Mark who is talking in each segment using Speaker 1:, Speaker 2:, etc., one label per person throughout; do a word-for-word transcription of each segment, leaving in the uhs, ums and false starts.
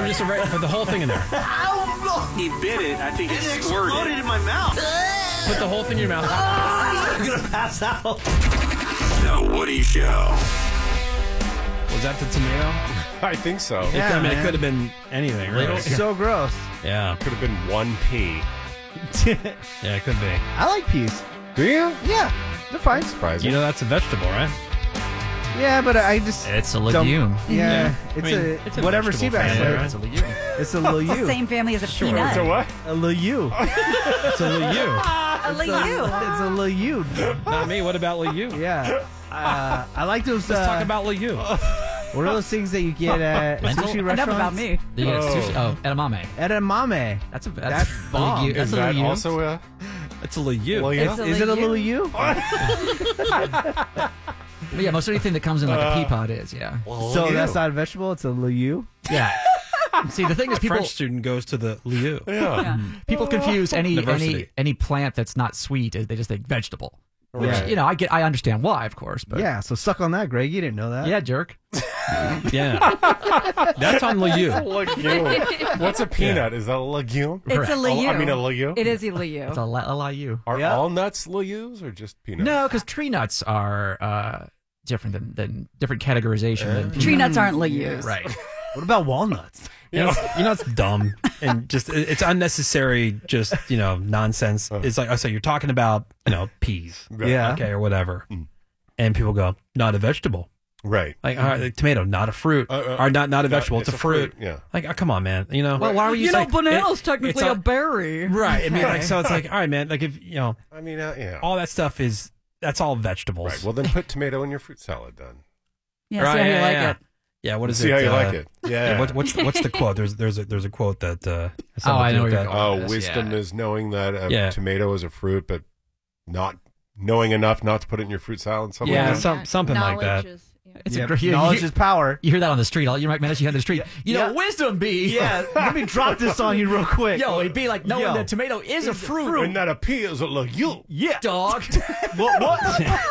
Speaker 1: just a re- put the whole thing in there.
Speaker 2: He bit it. I think it,
Speaker 3: It
Speaker 2: squirted.
Speaker 3: exploded in my mouth.
Speaker 1: Put the whole thing in your mouth.
Speaker 3: I'm going to pass out.
Speaker 2: The Woody Show.
Speaker 1: Was that the tomato?
Speaker 4: I think so.
Speaker 1: It-
Speaker 5: Yeah,
Speaker 1: I mean,
Speaker 5: man.
Speaker 1: it could have been anything, really.
Speaker 5: So gross.
Speaker 1: Yeah.
Speaker 4: Could have been one pea.
Speaker 1: Yeah, it could be.
Speaker 5: I like peas.
Speaker 4: Do you?
Speaker 5: Yeah, they're fine.
Speaker 4: Surprising.
Speaker 1: You know that's a vegetable, right?
Speaker 5: Yeah, but I just
Speaker 6: It's a
Speaker 5: don't-
Speaker 6: legume.
Speaker 5: Yeah,
Speaker 1: I
Speaker 5: it's
Speaker 1: mean,
Speaker 5: a
Speaker 1: it's a
Speaker 5: whatever
Speaker 1: vegetable
Speaker 5: Seabass
Speaker 1: family,
Speaker 5: said.
Speaker 1: right?
Speaker 6: It's a legume.
Speaker 5: It's a little
Speaker 7: It's the
Speaker 5: you.
Speaker 7: same family as a
Speaker 1: Sure,
Speaker 7: peanut.
Speaker 4: It's a what?
Speaker 5: A little you.
Speaker 1: It's a little you.
Speaker 7: A little
Speaker 5: It's a little you.
Speaker 1: Not me. What about little you?
Speaker 5: Yeah. Uh, I like those.
Speaker 1: Let's
Speaker 5: uh,
Speaker 1: talk about little you.
Speaker 5: What are those things that you get at
Speaker 6: Lentil?
Speaker 5: sushi
Speaker 7: Enough
Speaker 5: restaurants?
Speaker 7: about me.
Speaker 6: You get sushi. Oh, edamame.
Speaker 5: Edamame.
Speaker 6: That's a
Speaker 5: That's
Speaker 6: that's,
Speaker 5: bomb.
Speaker 6: legume. That's
Speaker 4: Is
Speaker 6: a
Speaker 4: that
Speaker 6: legume.
Speaker 4: also a...
Speaker 1: It's a little you.
Speaker 4: Well, yeah.
Speaker 7: It's a
Speaker 5: Is it a
Speaker 7: legume.
Speaker 5: little you?
Speaker 6: But yeah, most anything that comes in like a pea pod is, yeah.
Speaker 5: So that's not a vegetable. It's a little you.
Speaker 6: Yeah. See, the thing is, people
Speaker 1: French student goes to the liu.
Speaker 4: Yeah.
Speaker 6: people confuse any any
Speaker 1: Diversity.
Speaker 6: any plant that's not sweet as they just think vegetable. Which,
Speaker 5: Right.
Speaker 6: you know, I get, I understand why, of course, but
Speaker 5: Yeah. So suck on that, Greg. You didn't know that.
Speaker 6: yeah, jerk.
Speaker 1: Yeah. That's on liu.
Speaker 4: Legume. What's a peanut? Is that a legume?
Speaker 7: It's a
Speaker 6: Correct.
Speaker 7: liu.
Speaker 4: Oh, I mean a legume?
Speaker 7: It is a liu.
Speaker 6: It's a li- a liu.
Speaker 4: Are
Speaker 5: Yeah.
Speaker 4: all nuts legumes or just peanuts?
Speaker 6: No, because tree nuts are uh, different than, than different categorization than
Speaker 7: Tree nuts aren't lius.
Speaker 6: Right.
Speaker 5: What about walnuts?
Speaker 1: You know, it's, you know, it's dumb and just it- it's unnecessary. Just you know, nonsense. It's like I say, you're talking about you know peas,
Speaker 5: Yeah.
Speaker 1: okay, or whatever,
Speaker 4: Mm.
Speaker 1: and people go, not a vegetable.
Speaker 4: Right.
Speaker 1: Like, all right, like, tomato, not a fruit,
Speaker 4: Uh, uh,
Speaker 1: or not not a
Speaker 4: no,
Speaker 1: vegetable. It's,
Speaker 4: it's
Speaker 1: a
Speaker 4: a
Speaker 1: fruit.
Speaker 4: fruit, yeah.
Speaker 1: Like, oh, come on, man. You know.
Speaker 6: Well, why were you,
Speaker 7: You know,
Speaker 6: saying?
Speaker 7: banana's
Speaker 1: it-
Speaker 7: technically
Speaker 1: it's
Speaker 7: a
Speaker 1: a-
Speaker 7: berry.
Speaker 1: Right. I mean, like, so it's like, all right, man. Like, if you know,
Speaker 4: I mean, uh, yeah.
Speaker 1: all that stuff is that's all vegetables.
Speaker 4: Right. Well, then put tomato in your fruit salad then.
Speaker 7: Yeah,
Speaker 1: Right,
Speaker 7: see how you
Speaker 1: yeah,
Speaker 7: like
Speaker 1: yeah.
Speaker 7: it.
Speaker 1: Yeah. What is
Speaker 4: See
Speaker 1: it?
Speaker 4: how you
Speaker 1: uh,
Speaker 4: like it. Yeah.
Speaker 1: Yeah. What, what's what's the quote? There's there's a there's a quote that. Uh, has
Speaker 6: Oh, I
Speaker 1: something to
Speaker 6: know
Speaker 1: do
Speaker 6: where
Speaker 1: with
Speaker 6: you're
Speaker 1: that.
Speaker 6: going.
Speaker 4: Oh,
Speaker 6: Yes,
Speaker 4: wisdom
Speaker 6: yeah.
Speaker 4: is knowing that a
Speaker 1: Yeah.
Speaker 4: tomato is a fruit, but not knowing enough not to put it in your fruit salad. Something
Speaker 1: Yeah,
Speaker 4: like that.
Speaker 1: some, something like that.
Speaker 8: Knowledge is- yeah.
Speaker 6: It's
Speaker 5: Yeah,
Speaker 6: a great you,
Speaker 5: knowledge
Speaker 6: you,
Speaker 5: is power.
Speaker 6: you hear that on the street. You might manage to hear on the street. You know,
Speaker 5: Yeah.
Speaker 6: wisdom be.
Speaker 5: Yeah. Let me drop this on you real quick.
Speaker 6: Yo, it'd be like knowing
Speaker 5: Yo.
Speaker 6: that tomato is a fruit.
Speaker 4: And that a pea is a legume.
Speaker 5: Yeah.
Speaker 6: Dog.
Speaker 5: What? What?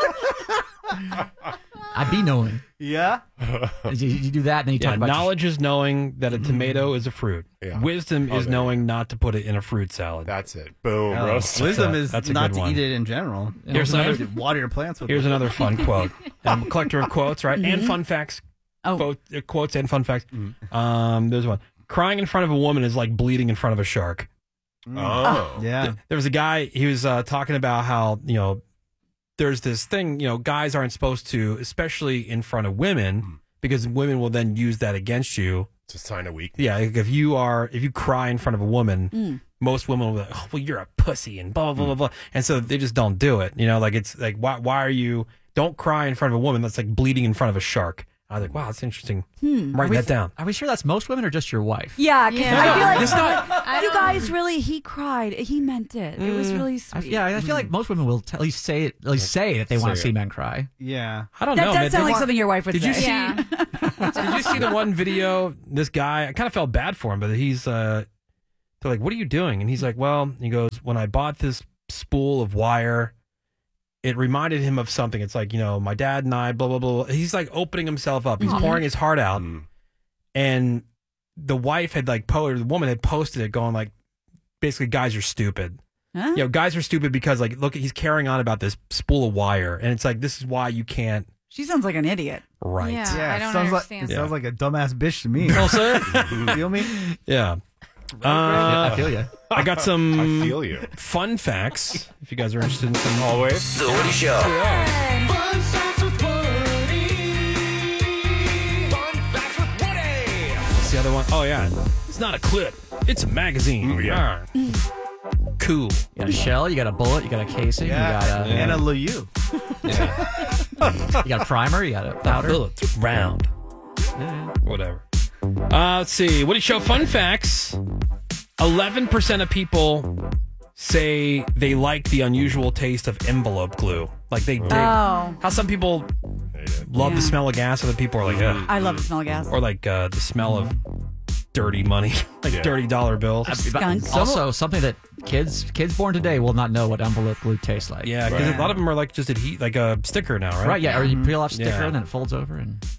Speaker 6: I'd be knowing.
Speaker 5: Yeah.
Speaker 6: You, you do that, and then you
Speaker 1: Yeah,
Speaker 6: talk about
Speaker 1: knowledge is knowing that a tomato is a fruit.
Speaker 4: Yeah.
Speaker 1: Wisdom
Speaker 4: Oh,
Speaker 1: is
Speaker 4: there
Speaker 1: knowing not to put it in a fruit salad.
Speaker 4: That's it. Boom.
Speaker 5: Oh,
Speaker 4: roast.
Speaker 5: wisdom
Speaker 1: a-
Speaker 5: is
Speaker 1: that's a
Speaker 5: not
Speaker 1: good
Speaker 5: to
Speaker 1: one.
Speaker 5: eat it in general.
Speaker 1: Here's
Speaker 6: You know what I'm
Speaker 1: another.
Speaker 6: saying?
Speaker 5: Water your plants with
Speaker 1: Here's
Speaker 5: it.
Speaker 1: another fun quote. I'm a collector of quotes, right? And fun facts.
Speaker 7: Oh.
Speaker 1: Quote, uh, quotes and fun facts. Um, there's one. Crying in front of a woman is like bleeding in front of a shark.
Speaker 4: Oh.
Speaker 5: Yeah.
Speaker 1: There was a guy. He was uh, talking about how you know there's this thing. You know, guys aren't supposed to, especially in front of women, because women will then use that against you.
Speaker 4: It's a sign of weakness.
Speaker 1: Yeah, like if you are if you cry in front of a woman, most women will be like, "Oh, well, you're a pussy," and blah blah blah blah blah, and so they just don't do it. You know, like it's like why why are you? Don't cry in front of a woman that's like bleeding in front of a shark. I was like, wow, that's interesting. I'm writing that down.
Speaker 6: Are we sure that's most women or just your wife?
Speaker 7: Yeah, because
Speaker 8: Yeah.
Speaker 7: I feel like
Speaker 1: It's not-
Speaker 8: I
Speaker 7: you
Speaker 8: don't-
Speaker 7: guys really, he cried. He meant it. It was really
Speaker 6: I,
Speaker 7: sweet.
Speaker 6: yeah, I feel like most women will t- at least say it, at least say that they want to
Speaker 4: Say
Speaker 6: see
Speaker 4: it.
Speaker 6: men cry.
Speaker 5: Yeah.
Speaker 1: I don't
Speaker 7: that
Speaker 1: know.
Speaker 7: does
Speaker 1: man.
Speaker 7: sound
Speaker 1: They
Speaker 7: like
Speaker 1: want-
Speaker 7: something your wife would
Speaker 1: Did
Speaker 7: say.
Speaker 1: you see?
Speaker 8: Yeah.
Speaker 1: Did you see the one video? This guy, I kind of felt bad for him, but he's uh, they're like, "What are you doing?" And he's like, "Well," he goes, "When I bought this spool of wire, it reminded him of something. It's like, you know, my dad and I, blah blah blah." He's like opening himself up. He's pouring his heart out,
Speaker 4: Mm.
Speaker 1: and the wife had like posted, the woman had posted it, going like, basically, guys are stupid.
Speaker 7: Huh?
Speaker 1: You know, guys are stupid because like, look, he's carrying on about this spool of wire, and it's like, this is why you can't
Speaker 7: She sounds like an idiot.
Speaker 1: write.
Speaker 8: Yeah,
Speaker 5: Yeah.
Speaker 8: I don't
Speaker 5: sounds
Speaker 8: understand.
Speaker 5: Like, it sounds like a dumbass bitch to me.
Speaker 1: Also,
Speaker 5: You feel me?
Speaker 1: yeah.
Speaker 6: I
Speaker 1: Uh,
Speaker 6: feel you.
Speaker 1: I got some
Speaker 4: I feel you.
Speaker 1: fun facts. If you guys are interested in some,
Speaker 4: Always.
Speaker 2: The Woody Show.
Speaker 1: what's the other one? Oh yeah, it's not a clip. It's a magazine.
Speaker 4: Mm, yeah.
Speaker 1: Ah. Cool.
Speaker 6: You got a shell, you got a bullet, you got a casing,
Speaker 5: Yeah.
Speaker 6: you got a,
Speaker 5: And a little you.
Speaker 6: you got a primer, you got a powder.
Speaker 1: Bullets round. Whatever. Uh, let's see. Woody Show fun facts. Eleven percent of people say they like the unusual taste of envelope glue. Like they dig.
Speaker 7: Oh.
Speaker 1: How some people love the
Speaker 7: Yeah.
Speaker 1: smell of gas, other people are like, ugh.
Speaker 7: I love the smell of gas.
Speaker 1: Or like uh, the smell of dirty money, like
Speaker 4: Yeah.
Speaker 1: dirty dollar bills.
Speaker 7: Skunks.
Speaker 6: Also, something that kids kids born today will not know what envelope glue tastes like.
Speaker 1: Yeah, because
Speaker 4: Right.
Speaker 1: a lot of them are like just a heat, like a sticker now, right?
Speaker 6: Right, yeah, or you peel off sticker
Speaker 1: Yeah.
Speaker 6: and then it folds over and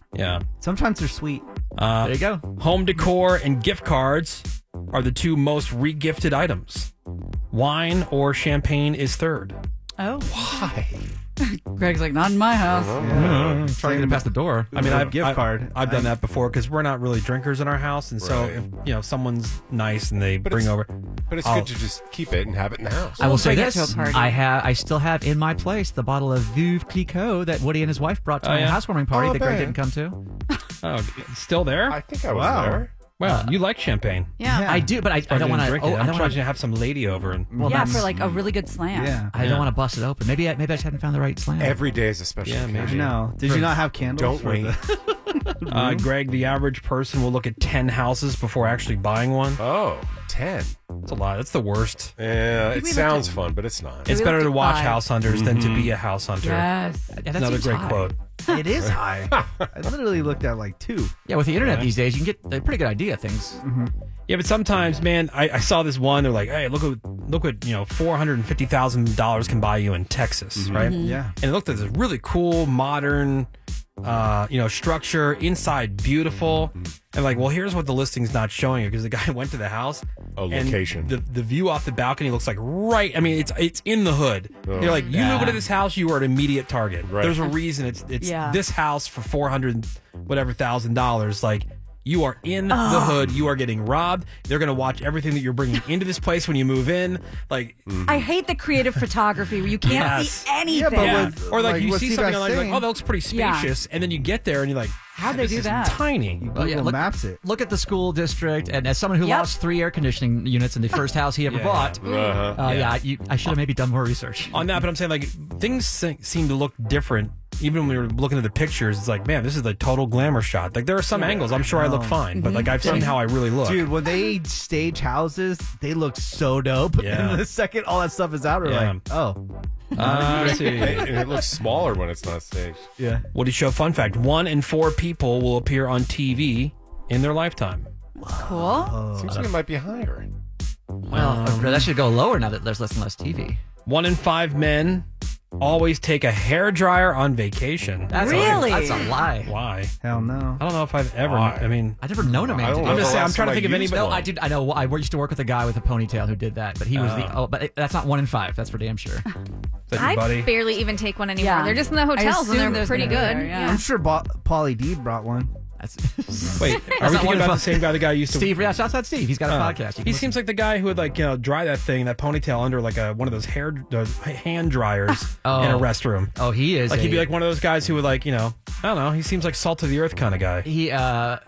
Speaker 1: Yeah.
Speaker 5: Sometimes they're sweet.
Speaker 1: Uh,
Speaker 6: There you go.
Speaker 1: Home decor and gift cards are the two most re-gifted items. Wine or champagne is third.
Speaker 7: Oh,
Speaker 4: Why?
Speaker 7: Greg's like, not in my house.
Speaker 6: Trying to get it past the door.
Speaker 1: I mean, I've
Speaker 5: gift
Speaker 1: I've,
Speaker 5: card.
Speaker 1: I've done
Speaker 5: I-
Speaker 1: that before because we're not really drinkers in our house, and so
Speaker 4: Right.
Speaker 1: if you know someone's nice and they
Speaker 4: But
Speaker 1: bring
Speaker 4: it's-
Speaker 1: over,
Speaker 4: But it's
Speaker 1: I'll-
Speaker 4: good to just keep it and have it in the house.
Speaker 6: I will say
Speaker 7: bring it
Speaker 6: this:
Speaker 7: to a party.
Speaker 6: I have, I still have in my place the bottle of Veuve Clicquot that Woody and his wife brought to
Speaker 1: Oh,
Speaker 6: my
Speaker 1: yeah?
Speaker 6: housewarming party
Speaker 4: Oh,
Speaker 6: that Greg
Speaker 4: man.
Speaker 6: didn't come to.
Speaker 1: oh, it's still there.
Speaker 4: I think I was
Speaker 5: Wow.
Speaker 4: there.
Speaker 1: Wow, you like champagne?
Speaker 7: Yeah.
Speaker 5: Yeah.
Speaker 6: I do, but I, I
Speaker 1: Probably
Speaker 6: don't want
Speaker 1: didn't
Speaker 6: to.
Speaker 1: drink
Speaker 6: Oh,
Speaker 1: it.
Speaker 6: I
Speaker 1: I'm
Speaker 6: don't
Speaker 1: trying
Speaker 6: want
Speaker 1: to have some lady over and.
Speaker 6: Well,
Speaker 7: yeah,
Speaker 6: that's-
Speaker 7: for like a really good slam.
Speaker 5: Yeah.
Speaker 6: I
Speaker 1: Yeah.
Speaker 6: don't want to bust it open. Maybe I, maybe I just hadn't found the right slam.
Speaker 4: Every day is a special
Speaker 1: Yeah,
Speaker 4: occasion.
Speaker 1: maybe.
Speaker 5: No. Did you not have candles?
Speaker 4: Don't
Speaker 5: for
Speaker 4: wait.
Speaker 5: the-
Speaker 1: Uh, Greg, the average person will look at ten houses before actually buying one.
Speaker 4: Oh, ten.
Speaker 1: That's a lot. That's the worst.
Speaker 4: Yeah,
Speaker 7: we
Speaker 4: it
Speaker 7: looked
Speaker 4: sounds
Speaker 7: at-
Speaker 4: fun, but it's not.
Speaker 1: It's
Speaker 7: we
Speaker 1: better
Speaker 7: looked
Speaker 1: to
Speaker 7: at
Speaker 1: watch
Speaker 7: five.
Speaker 1: house hunters than to be a house hunter.
Speaker 7: Yes.
Speaker 6: Yeah, that
Speaker 1: Another
Speaker 6: seems
Speaker 1: great
Speaker 6: high.
Speaker 1: quote.
Speaker 5: It is high. I literally looked at like two.
Speaker 6: Yeah, with the internet
Speaker 1: Yeah.
Speaker 6: these days, you can get a pretty good idea of things.
Speaker 1: Yeah, but sometimes, man, I, I saw this one. They're like, "Hey, look what look what you know, four hundred and fifty thousand dollars can buy you in Texas, right?"
Speaker 5: Yeah.
Speaker 1: And it looked at this really cool, modern, uh, you know, structure. Inside, beautiful. And like, well, here's what the listing's not showing you because the guy went to the house.
Speaker 4: Oh,
Speaker 1: and
Speaker 4: location.
Speaker 1: The the view off the balcony looks like right. I mean, it's it's in the hood.
Speaker 4: Oh.
Speaker 1: You're like, you
Speaker 6: Yeah.
Speaker 1: move into this house, you are an immediate target.
Speaker 4: Right.
Speaker 1: There's a reason it's it's
Speaker 7: Yeah.
Speaker 1: this house for four hundred whatever thousand dollars. Like. You are in the hood. You are getting robbed. They're going to watch everything that you're bringing into this place when you move in. Like,
Speaker 7: I hate the creative photography where you can't
Speaker 1: Yes.
Speaker 7: see anything.
Speaker 5: Yeah, but
Speaker 1: yeah.
Speaker 5: with-
Speaker 1: or like,
Speaker 5: like
Speaker 1: you
Speaker 5: what
Speaker 1: see
Speaker 5: Steve
Speaker 1: something
Speaker 5: was
Speaker 1: online, you're like,
Speaker 5: saying-
Speaker 1: oh, that looks pretty
Speaker 7: Yeah.
Speaker 1: spacious. And then you get there and you're like,
Speaker 7: How'd they
Speaker 1: this
Speaker 7: do
Speaker 1: is
Speaker 7: that?
Speaker 1: tiny.
Speaker 5: Google
Speaker 6: Oh, yeah, look-
Speaker 5: Maps it.
Speaker 6: Look at the school district, and as someone who
Speaker 7: Yep.
Speaker 6: lost three air conditioning units in the first house he ever
Speaker 1: Yeah,
Speaker 6: bought,
Speaker 4: Uh-huh.
Speaker 6: uh,
Speaker 1: Yeah.
Speaker 6: yeah, you, I should have maybe done more research.
Speaker 1: On that, but I'm saying like things se- seem to look different. Even when we were looking at the pictures, it's like, man, this is the total glamour shot. Like there are some angles, I'm sure I look fine, but like I've seen how I really look.
Speaker 5: Dude, when they stage houses, they look so dope.
Speaker 1: Yeah.
Speaker 5: And the second all that stuff is out, we're
Speaker 1: Yeah.
Speaker 5: like, oh.
Speaker 1: Uh, let's see.
Speaker 4: and it looks smaller when it's not staged.
Speaker 5: Yeah.
Speaker 1: Woody Show fun fact: one in four people will appear on T V in their lifetime.
Speaker 7: Cool.
Speaker 4: Seems like it might be higher.
Speaker 6: Well, that should go lower now that there's less and less T V.
Speaker 1: One in five men always take a hair dryer on vacation.
Speaker 6: That's
Speaker 7: Really?
Speaker 6: A, that's a lie.
Speaker 1: Why?
Speaker 5: Hell no.
Speaker 1: I don't know if I've ever.
Speaker 4: Why?
Speaker 1: I mean,
Speaker 6: I've never known a man
Speaker 4: I
Speaker 6: to
Speaker 4: don't
Speaker 6: do
Speaker 4: know
Speaker 1: I'm
Speaker 6: that.
Speaker 1: just
Speaker 4: the
Speaker 1: saying. I'm
Speaker 4: last
Speaker 1: trying to
Speaker 4: time
Speaker 1: think
Speaker 4: I
Speaker 1: of
Speaker 4: used
Speaker 1: anybody.
Speaker 6: No, I did. I know. I used to work with a guy with a ponytail who did that, but he was the. Oh, but it, that's not one in five. That's for damn sure.
Speaker 1: Is that your
Speaker 8: I
Speaker 1: buddy?
Speaker 8: barely even take one anymore.
Speaker 7: Yeah.
Speaker 8: They're just in the
Speaker 7: I
Speaker 8: hotels
Speaker 7: assume
Speaker 8: and they're
Speaker 7: there's
Speaker 8: pretty
Speaker 7: gonna
Speaker 8: good.
Speaker 7: be there, yeah.
Speaker 8: yeah.
Speaker 5: I'm sure Bo- Pauly D brought one.
Speaker 6: That's
Speaker 1: Wait, are
Speaker 6: That's
Speaker 1: we
Speaker 6: not
Speaker 1: thinking
Speaker 6: one in
Speaker 1: about the
Speaker 6: five.
Speaker 1: same guy? The guy who used to
Speaker 6: Steve. Yeah, shouts out Steve. He's got a
Speaker 1: Oh.
Speaker 6: podcast. You can
Speaker 1: He
Speaker 6: listen.
Speaker 1: seems like the guy who would like you know dry that thing, that ponytail under like a one of those hair those hand dryers
Speaker 6: Oh.
Speaker 1: in a restroom.
Speaker 6: Oh, he is.
Speaker 1: Like he'd
Speaker 6: a-
Speaker 1: be like one of those guys who would like you know I don't know. He seems like salt of the earth kind of guy.
Speaker 6: He uh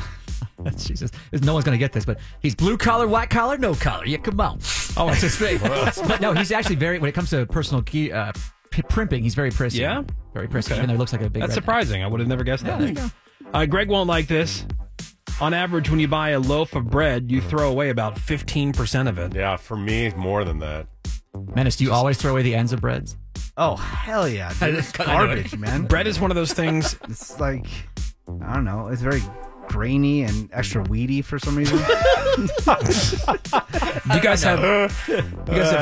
Speaker 6: Jesus, no one's gonna get this, but he's blue collar, white collar, no collar. Yeah, come on. Oh, that's his thing. But no, he's actually very. When it comes to personal key, uh, p- primping, he's very prissy.
Speaker 1: Yeah?
Speaker 6: very prissy.
Speaker 1: Okay.
Speaker 6: Even though he looks like a big.
Speaker 1: That's
Speaker 6: redneck.
Speaker 1: surprising. I would have never guessed
Speaker 6: Yeah,
Speaker 1: that.
Speaker 6: there you go.
Speaker 1: Uh, Greg won't like this. On average, when you buy a loaf of bread, you throw away about fifteen percent of it.
Speaker 4: Yeah, for me, more than that.
Speaker 6: Menace, do you always throw away the ends of breads?
Speaker 5: Oh, hell yeah. Dude. It's
Speaker 6: I know it.
Speaker 5: garbage, man.
Speaker 1: Bread is one of those things.
Speaker 5: It's like, I don't know. It's very grainy and extra weedy for some reason.
Speaker 1: Do you guys have? You guys have